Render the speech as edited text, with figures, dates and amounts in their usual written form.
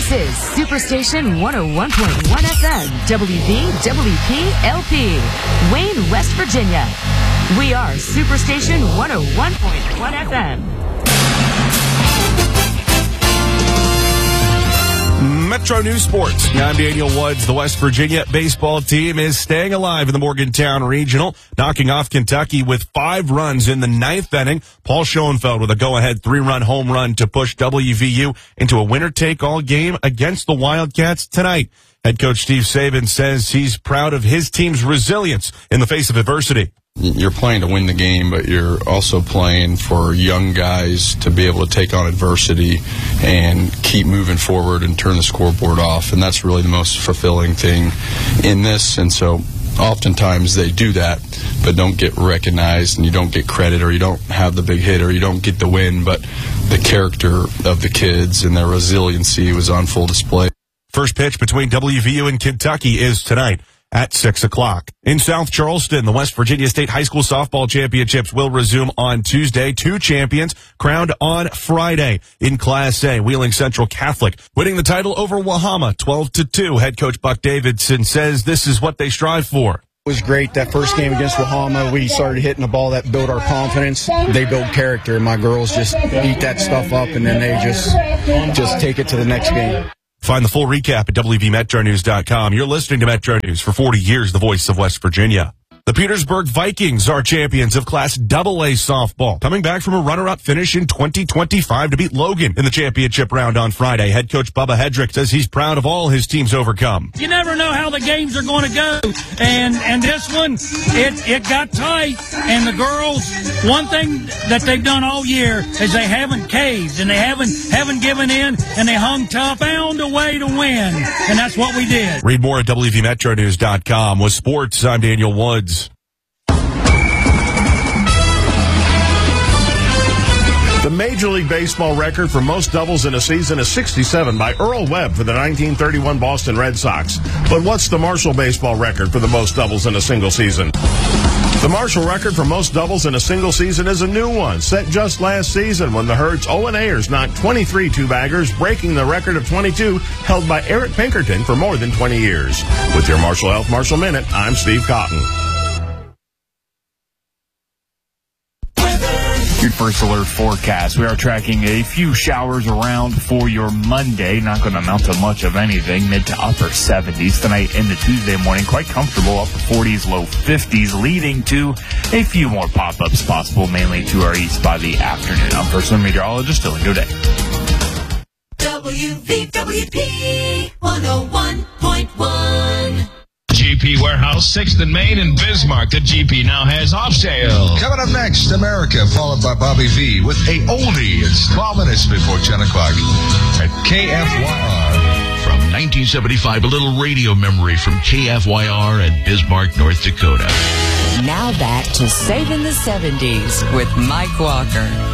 This is Superstation 101.1 FM, WVWP-LP, Wayne, West Virginia. We are Superstation 101.1 FM. Metro News Sports. I'm Daniel Woods. The West Virginia baseball team is staying alive in the Morgantown Regional, knocking off Kentucky with 5 runs in the 9th inning. Paul Schoenfeld with a go-ahead 3-run home run to push WVU into a winner-take-all game against the Wildcats tonight. Head coach Steve Saban says he's proud of his team's resilience in the face of adversity. You're playing to win the game, but you're also playing for young guys to be able to take on adversity and keep moving forward and turn the scoreboard off. And that's really the most fulfilling thing in this. And so oftentimes they do that, but don't get recognized, and you don't get credit, or you don't have the big hit, or you don't get the win. But the character of the kids and their resiliency was on full display. First pitch between WVU and Kentucky is tonight at 6 o'clock. In South Charleston, the West Virginia State High School Softball Championships will resume on Tuesday. 2 champions crowned on Friday. In Class A, Wheeling Central Catholic winning the title over Wahama 12-2. Head coach Buck Davidson says this is what they strive for. It was great. That first game against Wahama, we started hitting the ball that built our confidence. They build character. My girls just eat that stuff up, and then they just take it to the next game. Find the full recap at WVMetroNews.com. You're listening to Metro News for 40 years, the voice of West Virginia. The Petersburg Vikings are champions of Class AA softball, coming back from a runner-up finish in 2025 to beat Logan in the championship round on Friday. Head coach Bubba Hedrick says he's proud of all his team's overcome. You never know how the games are going to go, and this one, it got tight, and the girls, one thing that they've done all year is they haven't caved, and they haven't given in, and they hung tough, found a way to win, and that's what we did. Read more at WVMetroNews.com. With sports, I'm Daniel Woods. The Major League Baseball record for most doubles in a season is 67 by Earl Webb for the 1931 Boston Red Sox. But what's the Marshall baseball record for the most doubles in a single season? The Marshall record for most doubles in a single season is a new one, set just last season when the Herd's Owen Ayers knocked 23 two-baggers, breaking the record of 22 held by Eric Pinkerton for more than 20 years. With your Marshall Health Marshall Minute, I'm Steve Cotton. Your first alert forecast. We are tracking a few showers around for your Monday. Not going to amount to much of anything. Mid to upper 70s tonight into Tuesday morning. Quite comfortable. Upper 40s, low 50s, leading to a few more pop-ups possible, mainly to our east by the afternoon. I'm personal meteorologist Dylan Godet. WVWP 101.1. GP Warehouse, 6th and Main in Bismarck. The GP now has off sale. Coming up next, America, followed by Bobby V with a oldie. It's 12 minutes before 10 o'clock at KFYR. From 1975, a little radio memory from KFYR at Bismarck, North Dakota. Now back to Saving the 70s with Mike Walker.